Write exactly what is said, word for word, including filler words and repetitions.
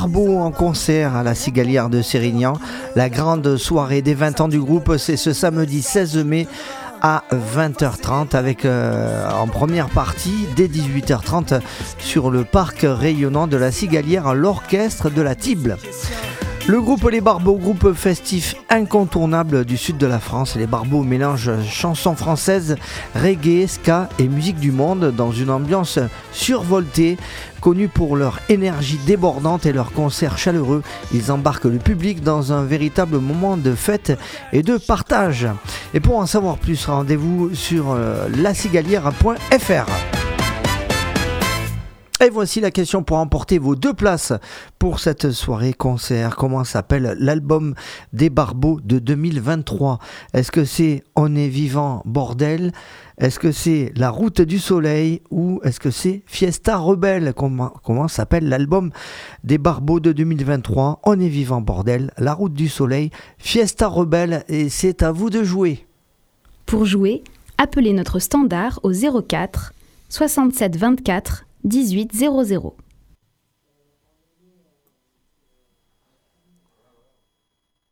Barbeaux en concert à la Cigalière de Sérignan. La grande soirée des vingt ans du groupe, c'est ce samedi seize mai à vingt heures trente avec euh, en première partie dès dix-huit heures trente sur le parc rayonnant de la Cigalière l'orchestre de la Tible. Le groupe Les Barbeaux, groupe festif incontournable du sud de la France. Les Barbeaux mélangent chansons françaises, reggae, ska et musique du monde dans une ambiance survoltée. Connus pour leur énergie débordante et leurs concerts chaleureux, ils embarquent le public dans un véritable moment de fête et de partage. Et pour en savoir plus, rendez-vous sur euh, la cigalière point f r. Et voici la question pour emporter vos deux places pour cette soirée concert. Comment s'appelle l'album des Barbeaux de deux mille vingt-trois ? Est-ce que c'est On est vivant bordel ? Est-ce que c'est La route du soleil ? Ou est-ce que c'est Fiesta rebelle ? Comment, comment s'appelle l'album des Barbeaux de deux mille vingt-trois ? On est vivant bordel, La route du soleil, Fiesta rebelle, et c'est à vous de jouer. Pour jouer, appelez notre standard au zéro quatre soixante-sept vingt-quatre dix-huit zéro zéro.